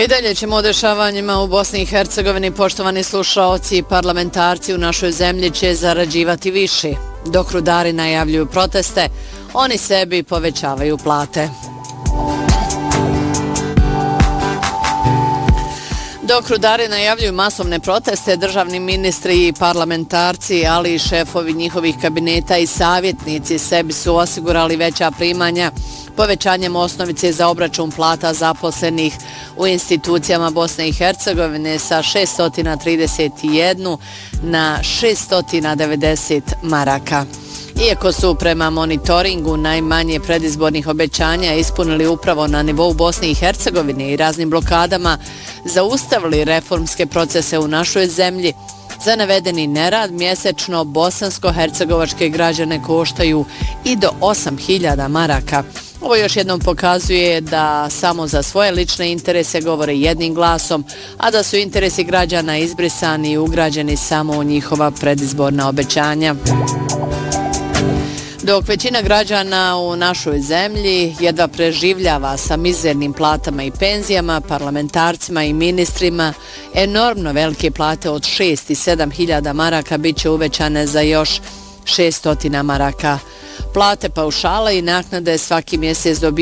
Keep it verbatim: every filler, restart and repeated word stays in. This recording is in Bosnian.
I dalje ćemo o dešavanjima u Bosni i Hercegovini. Poštovani slušaoci, parlamentarci u našoj zemlji će zarađivati više. Dok rudari najavljuju proteste, oni sebi povećavaju plate. Dok rudari najavljuju masovne proteste, državni ministri i parlamentarci, ali i šefovi njihovih kabineta i savjetnici sebi su osigurali veća primanja povećanjem osnovice za obračun plata zaposlenih u institucijama Bosne i Hercegovine sa šessto trideset jedan na šessto devedeset maraka. Iako su prema monitoringu najmanje predizbornih obećanja ispunili upravo na nivou Bosne i Hercegovine i raznim blokadama zaustavili reformske procese u našoj zemlji, za navedeni nerad mjesečno bosansko-hercegovačke građane koštaju i do osam hiljada maraka. Ovo još jednom pokazuje da samo za svoje lične interese govore jednim glasom, a da su interesi građana izbrisani i ugrađeni samo u njihova predizborna obećanja. Dok većina građana u našoj zemlji jedva preživljava sa mizernim platama i penzijama, parlamentarcima i ministrima, enormno velike plate od šest i sedam hiljada maraka bit će uvećane za još šeststo maraka. Plate paušala i naknade svaki mjesec dobijaju